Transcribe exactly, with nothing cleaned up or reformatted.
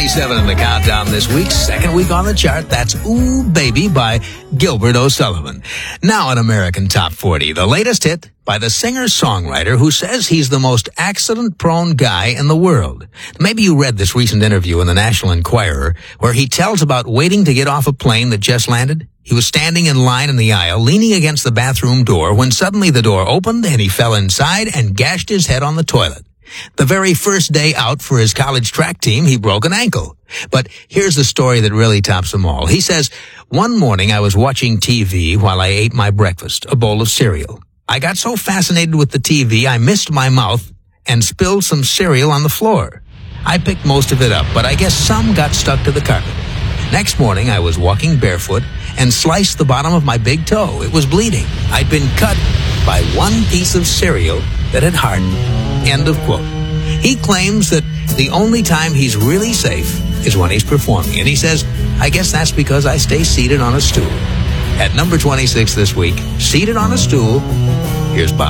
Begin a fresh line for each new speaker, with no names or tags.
Seven in the countdown this week, second week on the chart. That's Ooh Baby by Gilbert O'Sullivan. Now an American Top forty, the latest hit by the singer-songwriter who says he's the most accident-prone guy in the world. Maybe you read this recent interview in the National Enquirer where he tells about waiting to get off a plane that just landed. He was standing in line in the aisle, leaning against the bathroom door, when suddenly the door opened and he fell inside and gashed his head on the toilet. The very first day out for his college track team, he broke an ankle. But here's the story that really tops them all. He says, one morning I was watching T V while I ate my breakfast, a bowl of cereal. I got so fascinated with the T V, I missed my mouth and spilled some cereal on the floor. I picked most of it up, but I guess some got stuck to the carpet. Next morning, I was walking barefoot and sliced the bottom of my big toe. It was bleeding. I'd been cut by one piece of cereal that had hardened. End of quote. He claims that the only time he's really safe is when he's performing. And he says, I guess that's because I stay seated on a stool. At number twenty-six this week, seated on a stool, here's Bob.